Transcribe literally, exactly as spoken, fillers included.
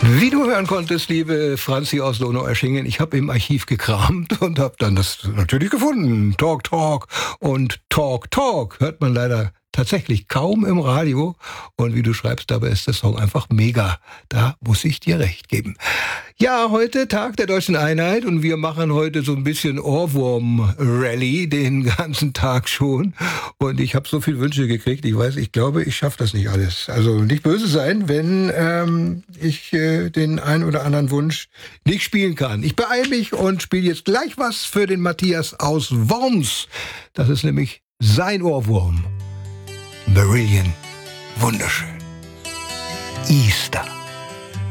Wie du hören konntest, liebe Franzi aus Donaueschingen, ich habe im Archiv gekramt und habe dann das natürlich gefunden. Talk, Talk und Talk, Talk hört man leider tatsächlich kaum im Radio. Und wie du schreibst, dabei ist der Song einfach mega. Da muss ich dir recht geben. Ja, heute Tag der Deutschen Einheit und wir machen heute so ein bisschen Ohrwurm-Rally den ganzen Tag schon. Und ich habe so viele Wünsche gekriegt. Ich weiß, ich glaube, ich schaffe das nicht alles. Also nicht böse sein, wenn ähm, ich äh, den einen oder anderen Wunsch nicht spielen kann. Ich beeile mich und spiele jetzt gleich was für den Matthias aus Worms. Das ist nämlich sein Ohrwurm. Marillion, wunderschön. Easter.